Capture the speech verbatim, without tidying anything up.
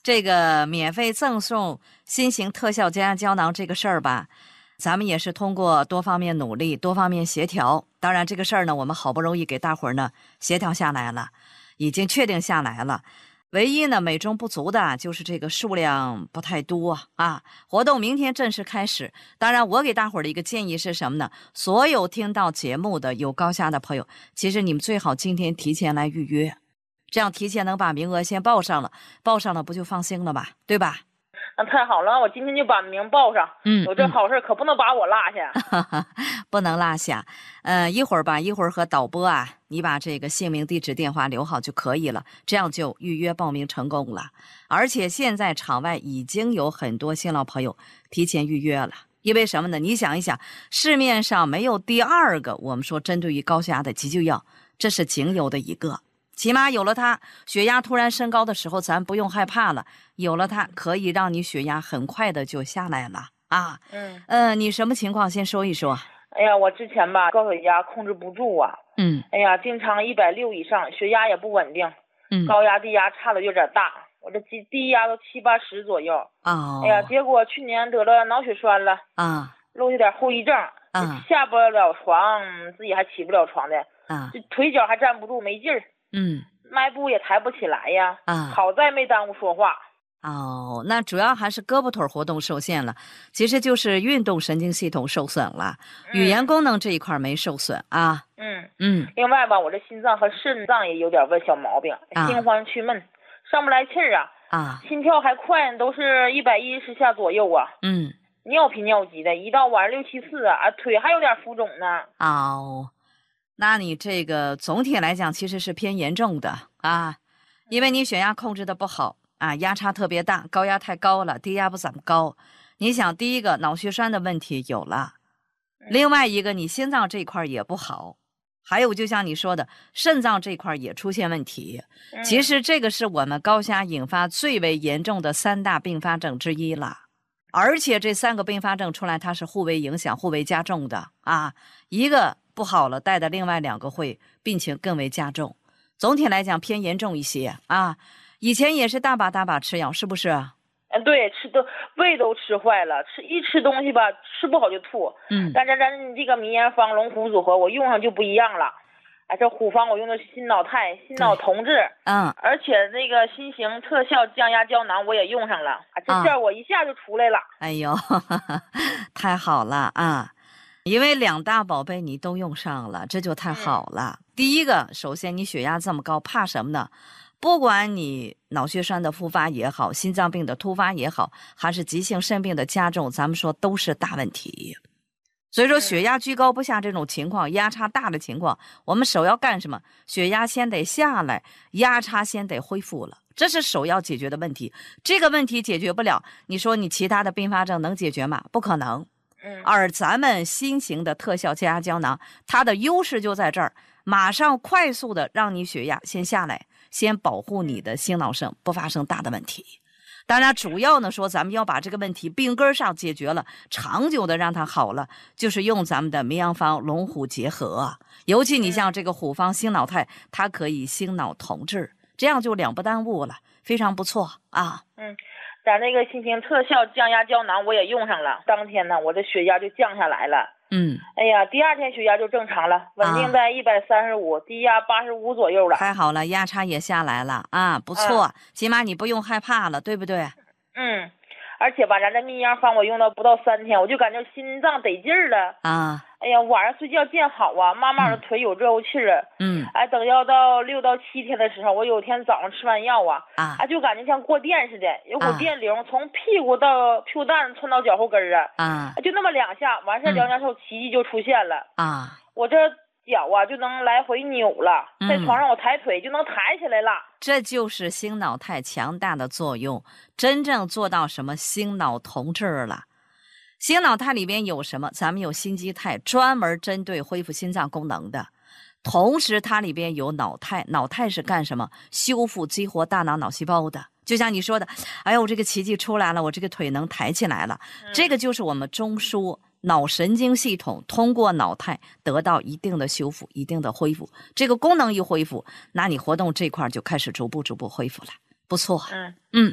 这个免费赠送新型特效降压胶囊这个事儿吧，咱们也是通过多方面努力、多方面协调。当然，这个事儿呢，我们好不容易给大伙儿呢协调下来了，已经确定下来了。唯一呢，美中不足的就是这个数量不太多啊。活动明天正式开始。当然，我给大伙儿的一个建议是什么呢？所有听到节目的有高虾的朋友，其实你们最好今天提前来预约，这样提前能把名额先报上了，报上了不就放心了吧，对吧？ 那太好了，我今天就把名报上。 嗯， 有这好事可不能把我落下。 不能落下。呃，一会儿吧，一会儿和导播啊，你把这个姓名、地址、电话留好就可以了，这样就预约报名成功了。而且现在场外已经有很多新老朋友提前预约了，因为什么呢？你想一想，市面上没有第二个我们说针对于高血压的急救药，这是仅有的一个。起码有了它，血压突然升高的时候，咱不用害怕了。有了它，可以让你血压很快的就下来了啊。 嗯， 呃，你什么情况？先说一说。 哎呀，我之前吧高血压控制不住啊。 嗯。 哎呀，经常一百六以上，血压也不稳定。 嗯。 高压低压差的有点大，我这低低压都七八十左右。 哦。 哎呀，结果去年得了脑血栓了。 啊。 落下点后遗症。 啊。 下不了床，自己还起不了床的。 啊。 这腿脚还站不住，没劲儿。 嗯。 迈步也抬不起来呀。 啊。 好在没耽误说话。 哦，那主要还是胳膊腿活动受限了，其实就是运动神经系统受损了，嗯、语言功能这一块没受损啊。 嗯嗯。 另外吧，我这心脏和肾脏也有点问小毛病， 啊、 心慌气闷，上不来气儿啊。 啊。 心跳还快，都是一百一十下左右啊。 嗯。 尿频尿急的，一到晚上六七次啊，腿还有点浮肿呢。 哦，那你这个总体来讲其实是偏严重的啊，因为你血压控制的不好啊，压差特别大，高压太高了，低压不怎么高。你想，第一个脑血栓的问题有了，另外一个你心脏这块也不好，还有就像你说的，肾脏这块也出现问题。其实这个是我们高血压引发最为严重的三大并发症之一了。而且这三个并发症出来，它是互为影响、互为加重的啊。一个不好了，带的另外两个会病情更为加重。总体来讲偏严重一些啊。以前也是大把大把吃药，是不是？ 嗯，对，吃的胃都吃坏了，吃一吃东西吧，吃不好就吐。 嗯。 但是咱这个迷研方龙虎组合，我用上就不一样了。哎，这虎方我用的是新脑肽、新脑同治， 嗯， 而且那个新型特效降压胶囊我也用上了，啊，这事儿我一下就出来了。 哎呦，呵呵，太好了啊！因为两大宝贝你都用上了，这就太好了。嗯、第一个，首先你血压这么高，怕什么呢？不管你脑血栓的复发也好，心脏病的突发也好，还是急性肾病的加重，咱们说都是大问题。所以说血压居高不下这种情况，压差大的情况，我们首要干什么？血压先得下来，压差先得恢复了，这是首要解决的问题。这个问题解决不了，你说你其他的并发症能解决吗？不可能。而咱们新型的特效降压胶囊，它的优势就在这儿，马上快速的让你血压先下来，先保护你的心脑肾不发生大的问题。当然主要呢说咱们要把这个问题病根上解决了，长久的让它好了，就是用咱们的绵阳方龙虎结合。尤其你像这个虎方新脑肽，它可以心脑同治，这样就两不耽误了，非常不错啊。 嗯，咱那个新型特效降压胶囊我也用上了，当天呢我的血压就降下来了。 嗯， 哎呀，第二天血压就正常了，稳定在一百三十五，低压八十五左右了。 太好了，压差也下来了啊，不错，啊、起码你不用害怕了，对不对？ 嗯，而且吧，咱这蜜样方我用到不到三天，我就感觉心脏得劲儿了啊。 哎呀，晚上睡觉见好啊，慢慢的腿有热乎气儿。 嗯。 哎，等要到六到七天的时候，我有天早上吃完药啊， 啊， 哎，就感觉像过电似的，有股电流从屁股到屁股蛋窜到脚后跟儿啊。 啊。 就那么两下，完事儿两下后奇迹就出现了。 啊。 我这脚啊就能来回扭了，在床上我抬腿就能抬起来了。 嗯、这就是心脑肽强大的作用，真正做到什么心脑同治了。心脑肽里边有什么？咱们有心肌肽，专门针对恢复心脏功能的。同时它里边有脑肽，脑肽是干什么？修复激活大脑脑细胞的。就像你说的，哎呦，我这个奇迹出来了，我这个腿能抬起来了。嗯、这个就是我们中枢脑神经系统通过脑肽得到一定的修复，一定的恢复。这个功能一恢复，那你活动这块就开始逐步逐步恢复了，不错。 嗯嗯。